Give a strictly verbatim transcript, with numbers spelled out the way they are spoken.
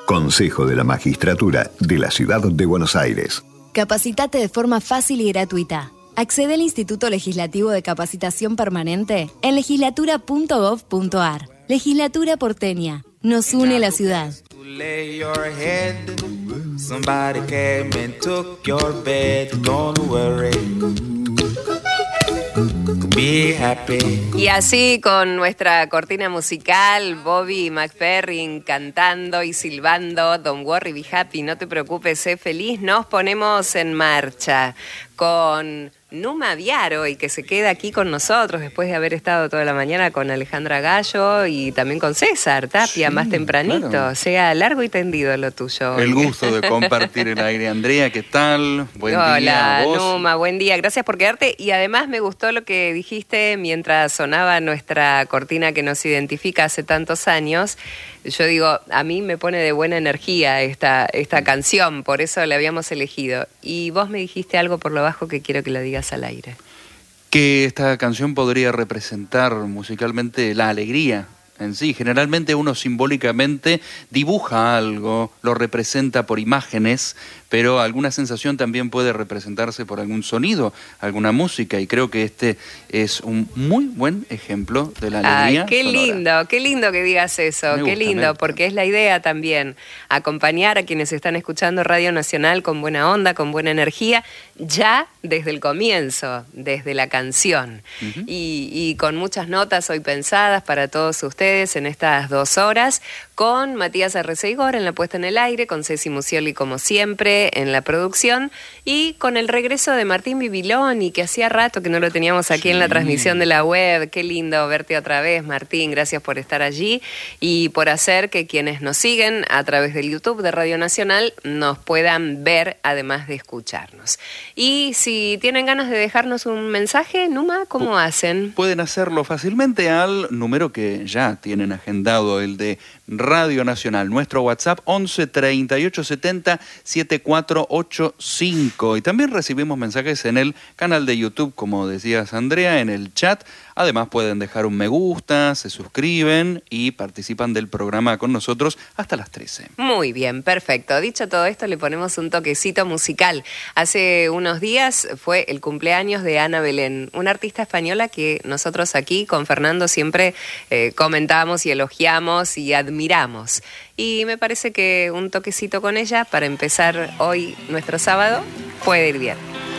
Consejo de la Magistratura de la Ciudad de Buenos Aires. Capacitate de forma fácil y gratuita. Accede al Instituto Legislativo de Capacitación Permanente en legislatura punto gov punto ar. Legislatura porteña. Nos une la ciudad. Y así con nuestra cortina musical, Bobby McFerrin cantando y silbando Don't worry, be happy, no te preocupes, sé feliz, nos ponemos en marcha con Numa Viaro y que se queda aquí con nosotros después de haber estado toda la mañana con Alejandra Gallo y también con César Tapia, sí, más tempranito. Claro. O sea, largo y tendido lo tuyo. El gusto de compartir el aire. Andrea, ¿qué tal? Buen Hola, día. Hola, Numa, buen día. Gracias por quedarte. Y además me gustó lo que dijiste mientras sonaba nuestra cortina que nos identifica hace tantos años. Yo digo, a mí me pone de buena energía esta, esta canción, por eso la habíamos elegido. Y vos me dijiste algo por lo bajo que quiero que lo digas al aire. Que esta canción podría representar musicalmente la alegría en sí. Generalmente uno simbólicamente dibuja algo, lo representa por imágenes, pero alguna sensación también puede representarse por algún sonido, alguna música, y creo que este es un muy buen ejemplo de la alegría. Ay, qué sonora. lindo, qué lindo que digas eso, Me qué gusta, lindo, porque es la idea también, acompañar a quienes están escuchando Radio Nacional con buena onda, con buena energía, ya desde el comienzo, desde la canción, uh-huh. y, y con muchas notas hoy pensadas para todos ustedes en estas dos horas, con Matías Arreceigor en la puesta en el aire, con Ceci Musioli como siempre en la producción, y con el regreso de Martín Bibiloni, que hacía rato que no lo teníamos aquí sí. en la transmisión de la web. Qué lindo verte otra vez, Martín, gracias por estar allí y por hacer que quienes nos siguen a través del YouTube de Radio Nacional nos puedan ver además de escucharnos. Y si tienen ganas de dejarnos un mensaje, Numa, ¿cómo P- hacen? Pueden hacerlo fácilmente al número que ya tienen agendado, el de Radio Nacional, nuestro WhatsApp once treinta y ocho setenta setenta y cuatro ochenta y cinco, y también recibimos mensajes en el canal de YouTube, como decías Andrea, en el chat. Además pueden dejar un me gusta, se suscriben y participan del programa con nosotros hasta las trece. Muy bien, perfecto. Dicho todo esto, le ponemos un toquecito musical. Hace unos días fue el cumpleaños de Ana Belén, una artista española que nosotros aquí con Fernando siempre eh, comentamos y elogiamos y admiramos. Y me parece que un toquecito con ella para empezar hoy nuestro sábado puede ir bien.